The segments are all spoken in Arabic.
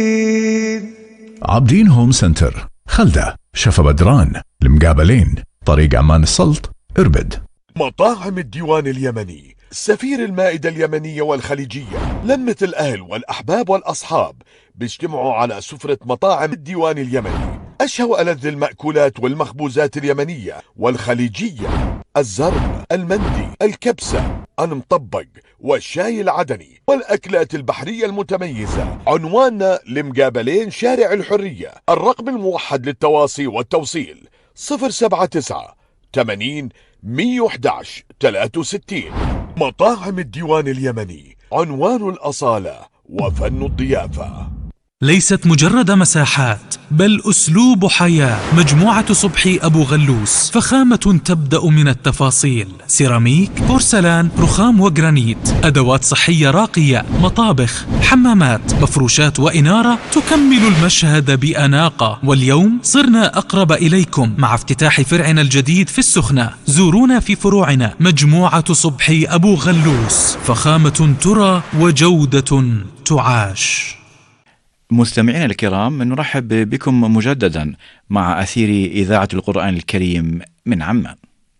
عابدين هوم سنتر، خلدة، شفا بدران، المقابلين، طريق عمان السلط، اربد. مطاعم الديوان اليمني، سفير المائدة اليمنية والخليجية، لمة الأهل والأحباب والأصحاب بيجتمعوا على سفرة مطاعم الديوان اليمني. أشهى وألذ المأكولات والمخبوزات اليمنية والخليجية، الزرب، المندي، الكبسة، المطبق والشاي العدني والأكلات البحرية المتميزة. عنواننا لمقابلين شارع الحرية. الرقم الموحد للتواصي والتوصيل 079 80 111 63. مطاعم الديوان اليمني، عنوان الأصالة وفن الضيافة. ليست مجرد مساحات بل أسلوب حياة. مجموعة صبحي أبو غلوس، فخامة تبدأ من التفاصيل: سيراميك، بورسلان، رخام وجرانيت، أدوات صحية راقية، مطابخ، حمامات، مفروشات وإنارة تكمل المشهد بأناقة. واليوم صرنا أقرب إليكم مع افتتاح فرعنا الجديد في السخنة. زورونا في فروعنا. مجموعة صبحي أبو غلوس، فخامة ترى وجودة تعاش. مستمعينا الكرام، نرحب بكم مجددا مع أثير إذاعة القرآن الكريم من عمان.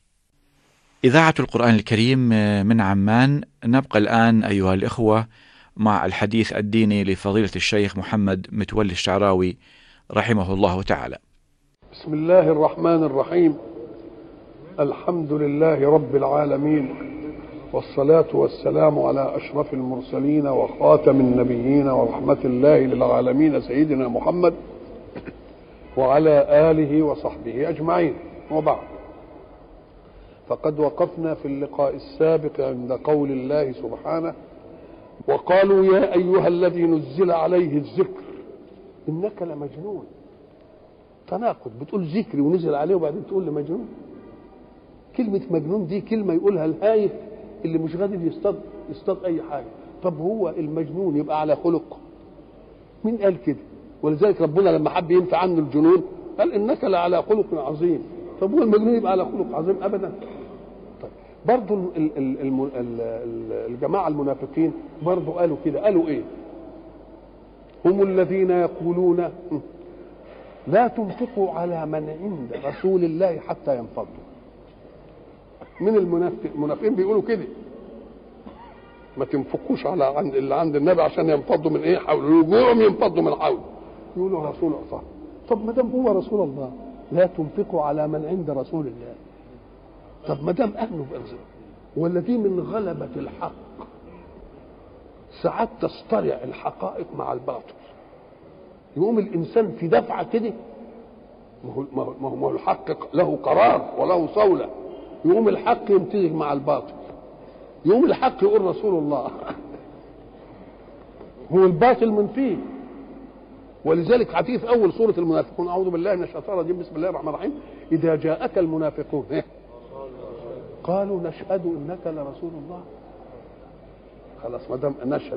إذاعة القرآن الكريم من عمان. نبقى الآن أيها الإخوة مع الحديث الديني لفضيلة الشيخ محمد متولي الشعراوي رحمه الله تعالى. بسم الله الرحمن الرحيم. الحمد لله رب العالمين، والصلاة والسلام على أشرف المرسلين وخاتم النبيين ورحمة الله للعالمين سيدنا محمد وعلى آله وصحبه أجمعين. وبعد، فقد وقفنا في اللقاء السابق عند قول الله سبحانه: وقالوا يا أيها الذي نزل عليه الذكر إنك لمجنون. تناقض، بتقول ذكري ونزل عليه وبعدين تقول لمجنون. كلمة مجنون دي كلمة يقولها الهايف اللي مش قادر يصطاد اي حاجه. طب هو المجنون يبقى على خلق؟ مين قال كده؟ ولذلك ربنا لما حب ينفع عنه الجنون قال انك لعلى خلق عظيم. طب هو المجنون يبقى على خلق عظيم؟ ابدا. طيب برضه الجماعه المنافقين برضه قالوا كده. قالوا ايه؟ هم الذين يقولون لا تنفقوا على من عند رسول الله حتى ينفضوا. من المنافقين بيقولوا كده: ما تنفقوش على اللي عند النبي عشان ينفضوا من ايه؟ حول رجوعهم ينفضوا من حول. يقولوا رسول الله. طب ما دام هو رسول الله لا تنفقوا على من عند رسول الله. طب ما دام اهله بأنزل، والذي من غلبة الحق ساعات تصطرع الحقائق مع الباطل. يقوم الانسان في دفعه كده، ما هو الحق له قرار وله صولة. يقوم الحق يمتزج مع الباطل، يقوم الحق يقول رسول الله هو الباطل من فيه. ولذلك هتيجي في اول سوره المنافقون: اعوذ بالله من الشيطان الرجيم، بسم الله الرحمن الرحيم: اذا جاءك المنافقون قالوا نشهد انك لرسول الله. خلاص، ما دام نشهد